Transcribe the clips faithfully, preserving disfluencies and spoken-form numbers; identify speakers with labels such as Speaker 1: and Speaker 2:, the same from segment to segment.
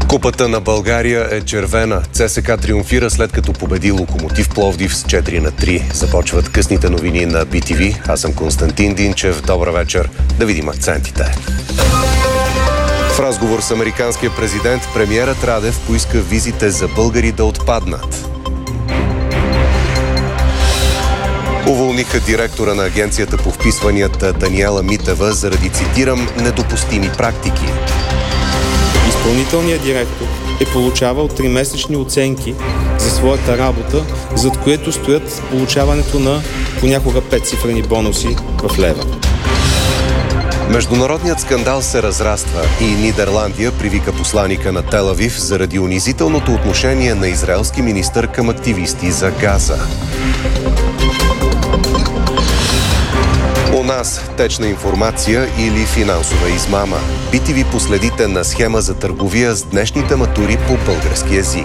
Speaker 1: Купата на България е червена. ЦСКА триумфира след като победи Локомотив Пловдив с четири на три. Започват късните новини на Би Ти Ви. Аз съм Константин Динчев. Добър вечер. Да видим акцентите. В разговор с американския президент, премиерът Радев поиска визите за българи да отпаднат. Уволниха директора на агенцията по вписванията Даниела Митева заради, цитирам, недопустими практики.
Speaker 2: Изпълнителният директор е получавал тримесечни оценки за своята работа, зад което стоят получаването на понякога петцифрени бонуси в лева.
Speaker 1: Международният скандал се разраства и Нидерландия привика посланика на Тел Авив заради унизителното отношение на израелски министър към активисти за Газа. У нас течна информация или финансова измама. Би Ти Ви последите на схема за търговия с днешните матури по български език.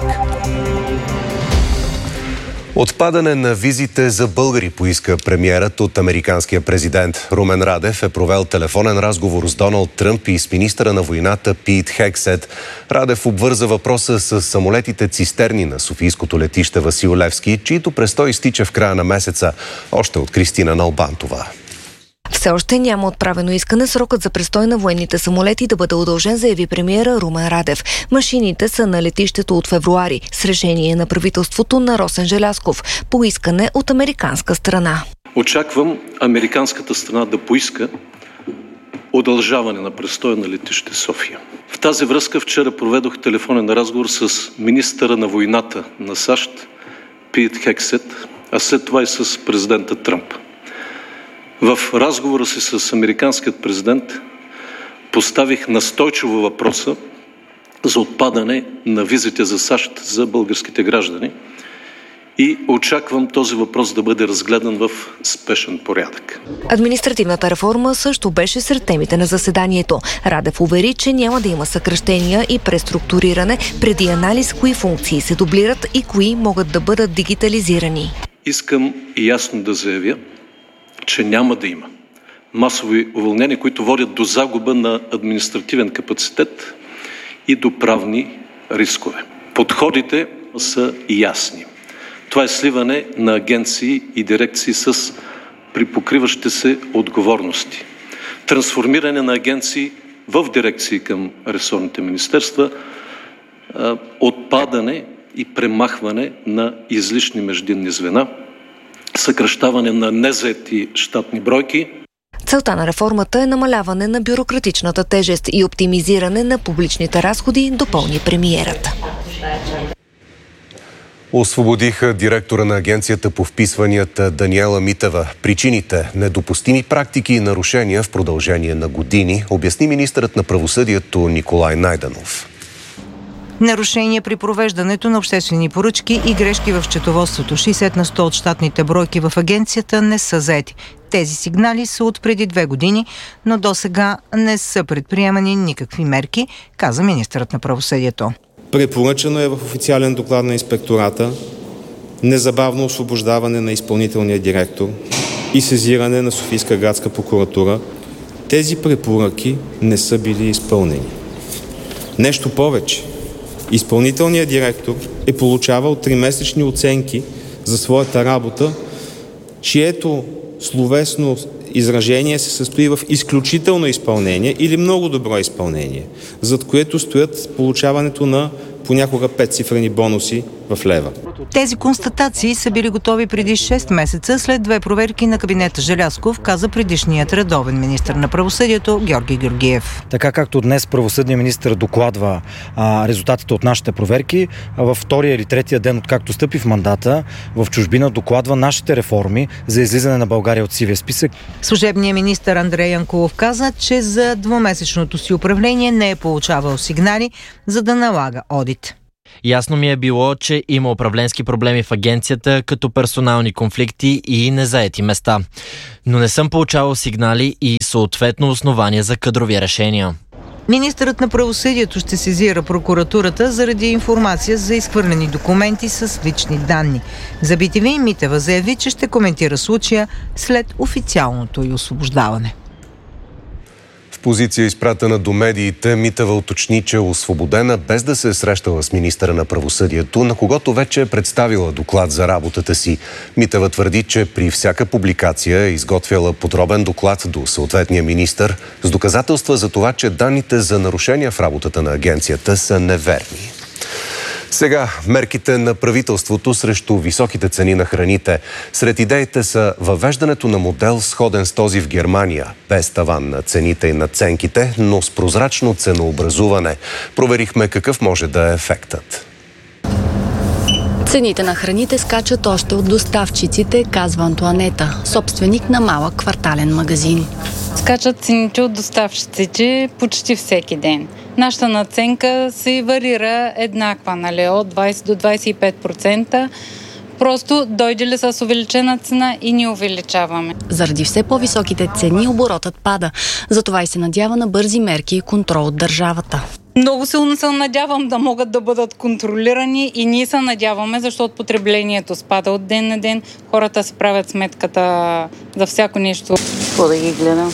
Speaker 1: Отпадане на визите за българи поиска премиерът от американския президент. Румен Радев е провел телефонен разговор с Доналд Тръмп и с министъра на войната Пит Хексет. Радев обвърза въпроса с самолетите цистерни на софийското летище Васил Левски, чието престой изтича в края на месеца. Още от Кристина Налбантова.
Speaker 3: Все още няма отправено искане срокът за престой на военните самолети да бъде удължен, заяви премиера Румен Радев. Машините са на летището от февруари с решение на правителството на Росен Желязков по искане от американска страна.
Speaker 4: Очаквам американската страна да поиска удължаване на престоя на летище София. В тази връзка вчера проведох телефонен разговор с министъра на войната на САЩ Пит Хексет, а след това и с президента Тръмп. В разговора си с американският президент поставих настойчиво въпроса за отпадане на визите за САЩ за българските граждани и очаквам този въпрос да бъде разгледан в спешен порядък.
Speaker 3: Административната реформа също беше сред темите на заседанието. Радев увери, че няма да има съкращения и преструктуриране преди анализ кои функции се дублират и кои могат да бъдат дигитализирани.
Speaker 4: Искам ясно да заявя, че няма да има масови уволнения, които водят до загуба на административен капацитет и до правни рискове. Подходите са ясни. Това е сливане на агенции и дирекции с припокриващи се отговорности. Трансформиране на агенции в дирекции към ресорните министерства, отпадане и премахване на излишни междинни звена, съкращаване на незаети щатни бройки.
Speaker 3: Целта на реформата е намаляване на бюрократичната тежест и оптимизиране на публичните разходи, допълни премиерът.
Speaker 1: Освободиха директора на агенцията по вписванията Даниела Митева. Причините – недопустими практики и нарушения в продължение на години, обясни министърът на правосъдието Николай Найденов.
Speaker 5: Нарушения при провеждането на обществени поръчки и грешки в счетоводството. шейсет на сто от щатните бройки в агенцията не са заети. Тези сигнали са от преди две години, но досега не са предприемани никакви мерки, каза министърът на правосъдието.
Speaker 2: Препоръчано е в официален доклад на инспектората незабавно освобождаване на изпълнителния директор и сезиране на Софийска градска прокуратура. Тези препоръки не са били изпълнени. Нещо повече. Изпълнителният директор е получавал тримесечни оценки за своята работа, чието словесно изражение се състои в изключително изпълнение или много добро изпълнение, зад което стоят получаването на понякога петцифрени бонуси в лева.
Speaker 5: Тези констатации са били готови преди шест месеца след две проверки на кабинета Желязков, каза предишният редовен министър на правосъдието Георги Георгиев.
Speaker 6: Така както днес правосъдният министър докладва а, резултатите от нашите проверки, а във втория или третия ден, откакто стъпи в мандата, в чужбина докладва нашите реформи за излизане на България от сивия списък.
Speaker 5: Служебният министър Андрей Янкулов каза, че за двумесечното си управление не е получавал сигнали, за да налага одит.
Speaker 7: Ясно ми е било, че има управленски проблеми в агенцията, като персонални конфликти и незаети места. Но не съм получавал сигнали и съответно основания за кадрови решения.
Speaker 5: Министърът на правосъдието ще сезира прокуратурата заради информация за изхвърлени документи с лични данни. За Би Ти Ви Митева заяви, че ще коментира случая след официалното й освобождаване.
Speaker 1: позиция, изпратена до медиите, Митева уточни, че е освободена без да се е срещала с министъра на правосъдието, на когото вече е представила доклад за работата си. Митева твърди, че при всяка публикация е изготвяла подробен доклад до съответния министър с доказателства за това, че данните за нарушения в работата на агенцията са неверни. Сега мерките на правителството срещу високите цени на храните. Сред идеите са въвеждането на модел сходен с този в Германия, без таван на цените и надценките, но с прозрачно ценообразуване. Проверихме какъв може да е ефектът.
Speaker 8: Цените на храните скачат още от доставчиците, казва Антоанета, собственик на малък квартален магазин.
Speaker 9: Скачат цените от доставчиците почти всеки ден. Нашата надценка се варира еднаква, нали, от двайсет до двайсет и пет процента. Просто дойде ли с увеличена цена и ни увеличаваме.
Speaker 8: Заради все по-високите цени оборотът пада. Затова и се надява на бързи мерки и контрол от държавата.
Speaker 9: Много силно се надявам да могат да бъдат контролирани и ние се надяваме, защото потреблението спада от ден на ден. Хората си правят сметката за всяко нещо.
Speaker 10: Какво да ги гледам?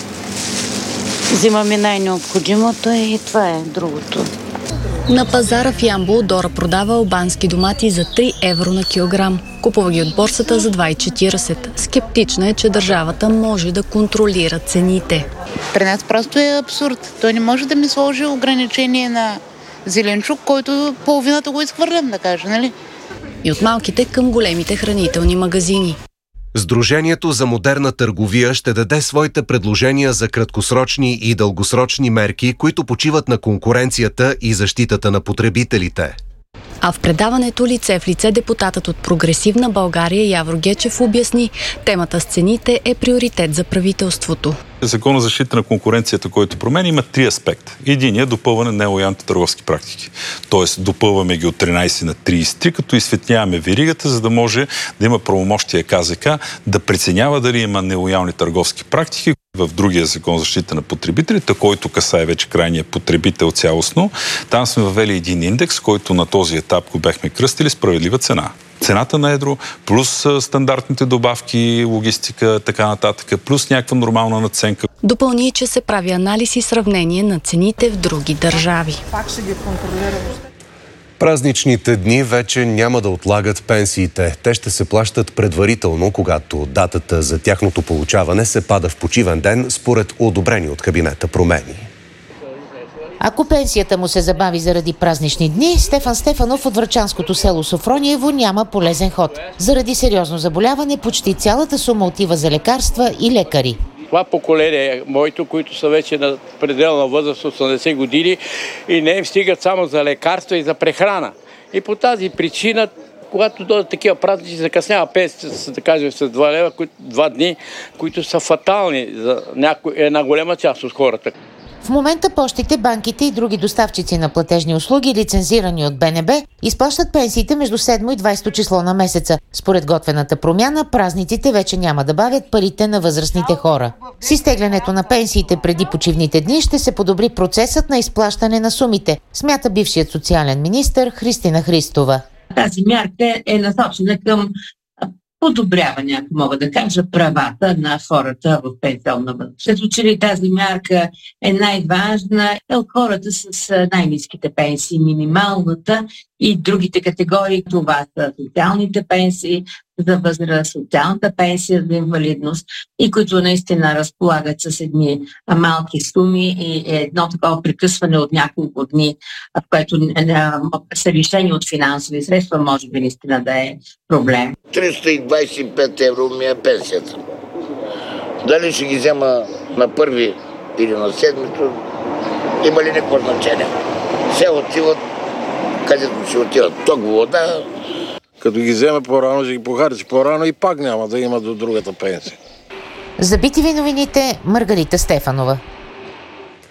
Speaker 10: Взимаме най-необходимото и това е другото.
Speaker 8: На пазара в Ямбол Дора продава албански домати за три евро на килограм. Купува ги от борсата за два и четирийсет. Скептична е, че държавата може да контролира цените.
Speaker 11: При нас просто е абсурд. Той не може да ми сложи ограничение на зеленчук, който половината го изхвърлям, да кажа, нали?
Speaker 8: И от малките към големите хранителни магазини.
Speaker 1: Сдружението за модерна търговия ще даде своите предложения за краткосрочни и дългосрочни мерки, които почиват на конкуренцията и защитата на потребителите.
Speaker 8: А в предаването лице в лице депутатът от Прогресивна България Явор Гечев обясни, темата с цените е приоритет за правителството.
Speaker 12: Закон за защита на конкуренцията, който променя, има три аспекта. Единият е допълване на нелоялните търговски практики. Тоест допълваме ги от тринайсет на трийсет и три, като изсветляваме веригата, за да може да има правомощие КЗК да преценява дали има нелоялни търговски практики. В другия закон за защита на потребителите, който касае вече крайния потребител цялостно, там сме въвели един индекс, който на този етап го бехме кръстили справедлива цена. Цената на едро, плюс стандартните добавки, логистика, така нататък, плюс някаква нормална надценка.
Speaker 8: Допълни, че се прави анализ и сравнение на цените в други държави.
Speaker 5: Пак ще ги контролираме.
Speaker 1: Празничните дни вече няма да отлагат пенсиите. Те ще се плащат предварително, когато датата за тяхното получаване се пада в почивен ден, според одобрени от кабинета промени.
Speaker 13: Ако пенсията му се забави заради празнични дни, Стефан Стефанов от врачанското село Софрониево няма полезен ход. Заради сериозно заболяване почти цялата сума отива за лекарства и лекари.
Speaker 14: Това поколение, моето, които са вече на пределна възраст осемдесет години и не им стигат само за лекарства и за прехрана. И по тази причина, когато дойдат такива празници, закъснява пенсията, да кажем, с два лева, два дни, които са фатални за някой, една голема част от хората.
Speaker 13: В момента пощите, банките и други доставчици на платежни услуги, лицензирани от Б Н Б, изплащат пенсиите между седмо и двайсето число на месеца. Според готвената промяна, празниците вече няма да бавят парите на възрастните хора. С изтеглянето на пенсиите преди почивните дни ще се подобри процесът на изплащане на сумите, смята бившият социален министър Христина Христова.
Speaker 15: Тази мярка е насочена към подобряване, ако мога да кажа, правата на хората в пенсионна възраст. Като че ли тази мярка е най-важна е от хората с най-ниските пенсии, минималната и другите категории. Това са социалните пенсии за възраст, социалната пенсия за инвалидност и които наистина разполагат с едни малки суми и едно такова прекъсване от няколко дни, в което са лишени от финансови средства, може би наистина да е проблем.
Speaker 16: триста и двайсет и пет евро ми е пенсията. Дали ще ги взема на първи или на седмито, има ли някакво значение? Все отиват където ще отиват. Ток, вода.
Speaker 17: Като ги вземе по-рано, ще ги похарчи по-рано и пак няма да има до другата пенсия.
Speaker 13: За би ти ви новините, Маргарита Стефанова.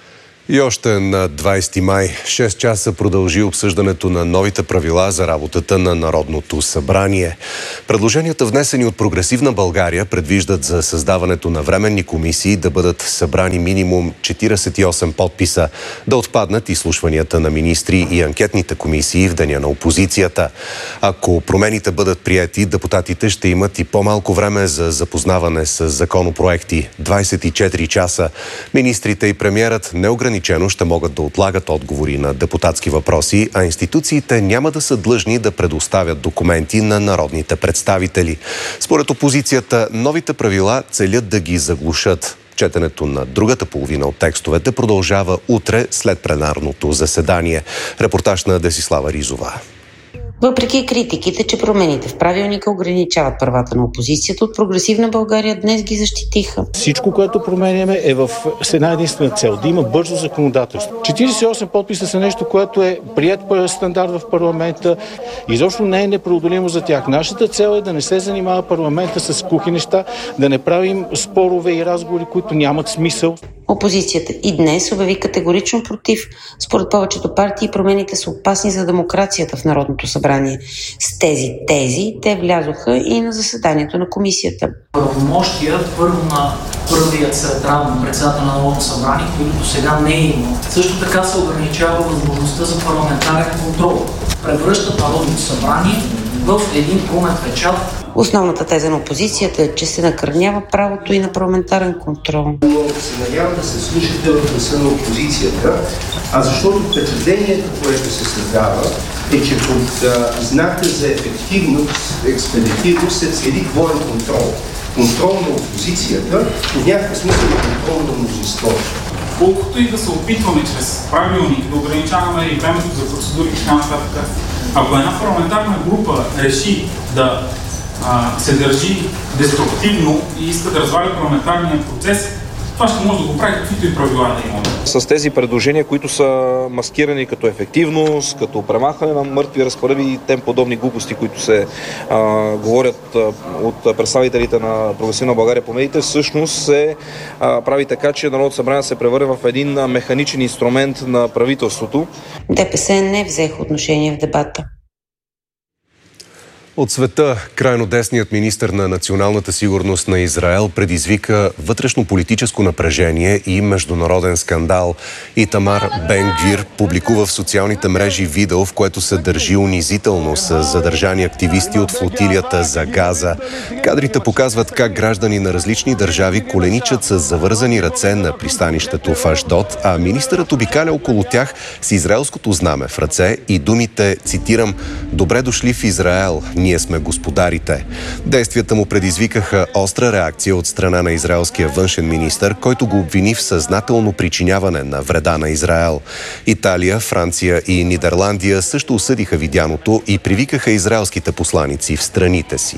Speaker 1: И още на двайсети май, шест часа продължи обсъждането на новите правила за работата на Народното събрание. Предложенията, внесени от Прогресивна България, предвиждат за създаването на временни комисии да бъдат събрани минимум четирийсет и осем подписа, да отпаднат изслушванията на министри и анкетните комисии в деня на опозицията. Ако промените бъдат приети, депутатите ще имат и по-малко време за запознаване с законопроекти – двайсет и четири часа. Министрите и премиерът неограничено ще могат да отлагат отговори на депутатски въпроси, а институциите няма да са длъжни да предоставят документи на народните представители. Според опозицията, новите правила целят да ги заглушат. Четенето на другата половина от текстовете продължава утре след пленарното заседание. Репортаж на Десислава Ризова.
Speaker 18: Въпреки критиките, че промените в правилника ограничават правата на опозицията, от Прогресивна България днес ги защитиха.
Speaker 19: Всичко, което променяме, е в с една единствена цел – да има бързо законодателство. четирийсет и осем подписа са нещо, което е приет стандарт в парламента. Изобщо не е непреодолимо за тях. Нашата цел е да не се занимава парламента с кухи неща, да не правим спорове и разговори, които нямат смисъл.
Speaker 18: Опозицията и днес обяви категорично против. Според повечето партии промените са опасни за демокрацията в Народното събрание. С тези тези те влязоха и на заседанието на комисията.
Speaker 20: Правомощия първо на първият централен председател на Народното събрание, които до сега не е имал. Също така се ограничава възможността за парламентарен контрол. Превръщат Народното събрание в един гумен печат.
Speaker 18: Основната теза на опозицията е, че се накърнява правото и на парламентарен контрол.
Speaker 21: Се надявам да се слушате в гласа на опозицията, а защото впечатлението, което се създава, е, че под а, знака за ефективност, експедитивност се цели двоен контрол. Контрол на опозицията, в някакъв смисъл контрол на мнозинството.
Speaker 22: Колкото и да се опитваме чрез правилник да ограничаваме и времето за процедури и така нататък, ако една парламентарна група реши да а, се държи деструктивно и иска да разваля парламентарния процес, това ще може да го прави каквито и правила да има.
Speaker 23: С тези предложения, които са маскирани като ефективност, като премахване на мъртви разпоредби и тем подобни глупости, които се а, говорят а, от представителите на Прогресивна България по медиите, всъщност се а, прави така, че Народното събрание се превърне в един механичен инструмент на правителството.
Speaker 18: ДПС не взеха отношение в дебата.
Speaker 1: От света, крайно десният министър на националната сигурност на Израел предизвика вътрешно-политическо напрежение и международен скандал. Итамар Бен Гвир публикува в социалните мрежи видео, в което се държи унизително с задържани активисти от флотилията за Газа. Кадрите показват как граждани на различни държави коленичат с завързани ръце на пристанището в Ашдод, а министърът обикаля около тях с израелското знаме в ръце и думите, цитирам, «Добре дошли в Израел, ние сме господарите». Действията му предизвикаха остра реакция от страна на израелския външен министър, който го обвини в съзнателно причиняване на вреда на Израел. Италия, Франция и Нидерландия също осъдиха видяното и привикаха израелските посланици в страните си.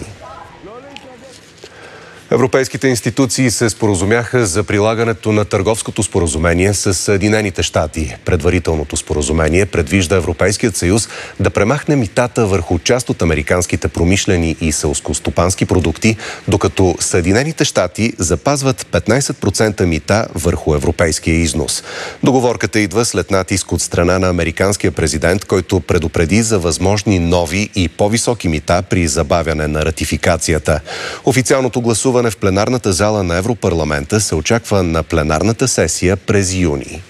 Speaker 1: Европейските институции се споразумяха за прилагането на търговското споразумение с Съединените щати. Предварителното споразумение предвижда Европейският съюз да премахне митата върху част от американските промишлени и селскостопански продукти, докато Съединените щати запазват петнайсет процента мита върху европейския износ. Договорката идва след натиск от страна на американския президент, който предупреди за възможни нови и по-високи мита при забавяне на ратификацията. Официалното гласуване в пленарната зала на Европарламента се очаква на пленарната сесия през юни.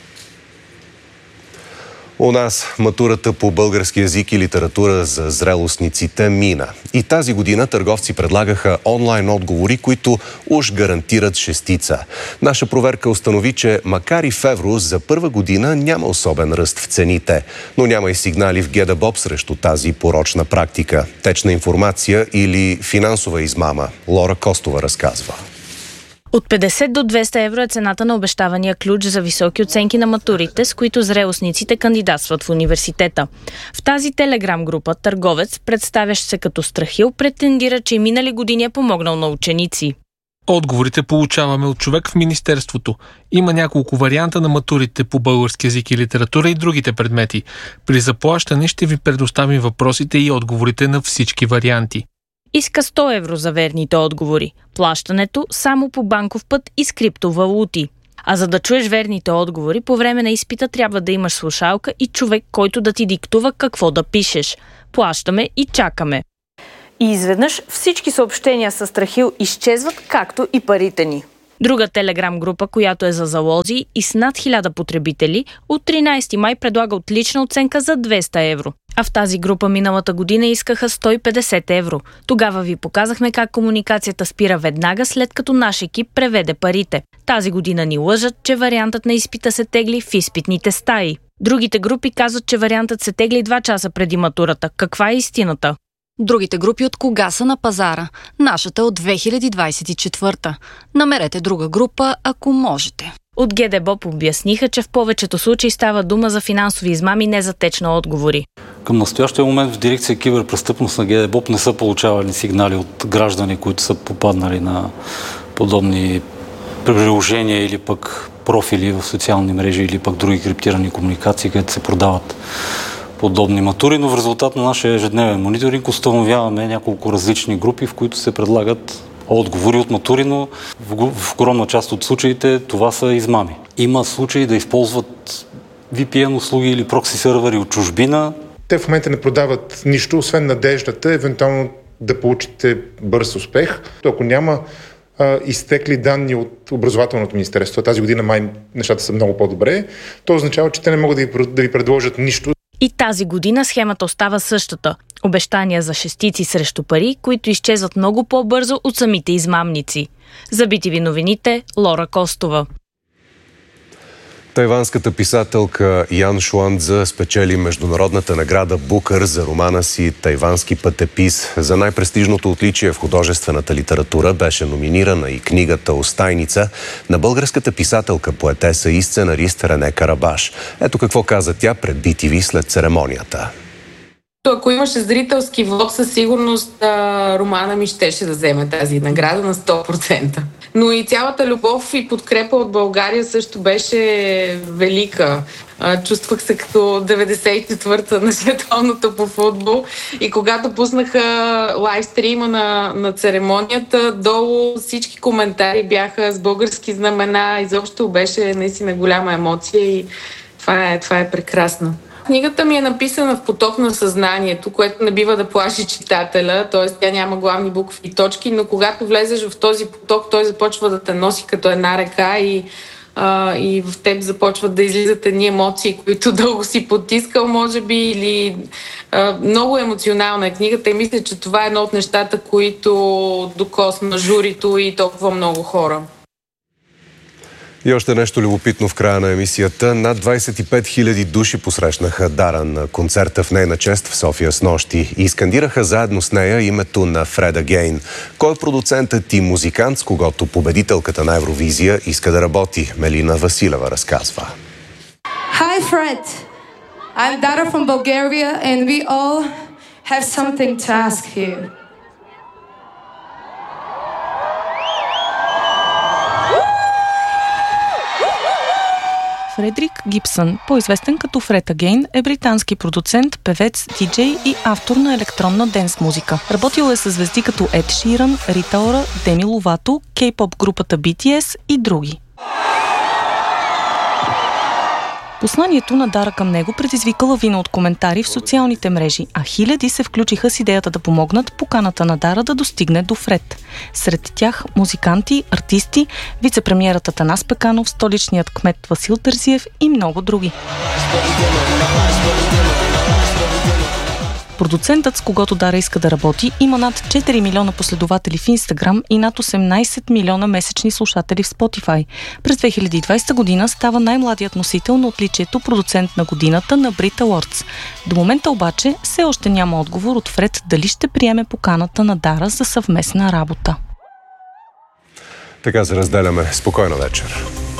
Speaker 1: У нас матурата по български език и литература за зрелостниците мина. И тази година търговци предлагаха онлайн отговори, които уж гарантират шестица. Наша проверка установи, че макар и в евро за първа година няма особен ръст в цените. Но няма и сигнали в ГДБОП срещу тази порочна практика. Течна информация или финансова измама. Лора Костова разказва.
Speaker 24: От петдесет до двеста евро е цената на обещавания ключ за високи оценки на матурите, с които зрелостниците кандидатстват в университета. В тази телеграм група търговец, представящ се като Страхил, претендира, че и минали години е помогнал на ученици.
Speaker 25: Отговорите получаваме от човек в Министерството. Има няколко варианта на матурите по български език и литература и другите предмети. При заплащане ще ви предоставим въпросите и отговорите на всички варианти.
Speaker 24: Иска сто евро за верните отговори. Плащането само по банков път и с криптовалути. А за да чуеш верните отговори, по време на изпита трябва да имаш слушалка и човек, който да ти диктува какво да пишеш. Плащаме и чакаме. И изведнъж всички съобщения с Страхил изчезват, както и парите ни. Друга телеграм група, която е за залози и с над хиляда потребители, от тринайсети май предлага отлична оценка за двеста евро. А в тази група миналата година искаха сто и петдесет евро. Тогава ви показахме как комуникацията спира веднага, след като наш екип преведе парите. Тази година ни лъжат, че вариантът на изпита се тегли в изпитните стаи. Другите групи казват, че вариантът се тегли два часа преди матурата. Каква е истината?
Speaker 8: Другите групи от кога са на пазара? Нашата от две хиляди двайсет и четвърта. Намерете друга група, ако можете.
Speaker 24: От ГДБОП обясниха, че в повечето случаи става дума за финансови измами, не за теч на отговори.
Speaker 2: Към настоящия момент в дирекция киберпрестъпност на ГДБОП не са получавали сигнали от граждани, които са попаднали на подобни приложения или пък профили в социални мрежи или пък други криптирани комуникации, където се продават подобни матури, но в резултат на нашия ежедневен мониторинг установяваме няколко различни групи, в които се предлагат отговори от матури, но в огромна част от случаите това са измами. Има случаи да използват ви пи ен услуги или прокси сървъри от чужбина.
Speaker 3: Те в момента не продават нищо, освен надеждата, евентуално да получите бърз успех. Ако няма а, изтекли данни от образователното министерство, тази година май нещата са много по-добре, то означава, че те не могат да ви, да ви предложат нищо.
Speaker 24: И тази година схемата остава същата. Обещания за шестици срещу пари, които изчезват много по-бързо от самите измамници. За би ти ви новините, Лора Костова.
Speaker 1: Тайванската писателка Ян Шуандза спечели международната награда Букър за романа си «Тайвански пътепис». За най-престижното отличие в художествената литература беше номинирана и книгата «Остайница» на българската писателка, поетеса и сценарист Рене Карабаш. Ето какво каза тя пред би ти ви след церемонията.
Speaker 4: Ако имаше зрителски вод, със сигурност романа ми щеше да вземе тази награда на сто процента. Но и цялата любов и подкрепа от България също беше велика. Чувствах се като деветдесет и четвърта на световното по футбол и когато пуснаха лайвстрима на, на церемонията, долу всички коментари бяха с български знамена. Изобщо беше наистина голяма емоция и това е, това е прекрасно. Книгата ми е написана в поток на съзнанието, което не бива да плаши читателя, т.е. тя няма главни букви и точки, но когато влезеш в този поток, той започва да те носи като една река и, а, и в теб започват да излизат едни емоции, които дълго си потискал, може би, или а, много емоционална е книгата и мисля, че това е едно от нещата, които докосна журито и толкова много хора.
Speaker 1: И още нещо любопитно в края на емисията. Над двайсет и пет хиляди души посрещнаха Дара на концерта в нейна чест в София снощи и скандираха заедно с нея името на Фред Агейн. Кой е продуцентът и музикант, с когото победителката на Евровизия иска да работи? Мелина Василева разказва.
Speaker 6: Hi Fred, I'm Dara from Bulgaria and we all have something to ask you.
Speaker 7: Фредрик Гибсън, по-известен като Фред Агейн, е британски продуцент, певец, диджей и автор на електронна денс музика. Работил е с звезди като Ед Ширан, Рита Ора, Деми Ловато, кей-поп групата би ти ес и други. Посланието на Дара към него предизвика лавина от коментари в социалните мрежи, а хиляди се включиха с идеята да помогнат поканата на Дара да достигне до Фред. Сред тях музиканти, артисти, вице-премиерът Атанас Пеканов, столичният кмет Васил Терзиев и много други. Продуцентът, с когото Дара иска да работи, има над четири милиона последователи в Инстаграм и над осемнайсет милиона месечни слушатели в Spotify. През две хиляди и двайсета година става най-младият носител на отличието продуцент на годината на Brit Awards. До момента обаче все още няма отговор от Фред дали ще приеме поканата на Дара за съвместна работа.
Speaker 1: Така се разделяме. Спокойна вечер.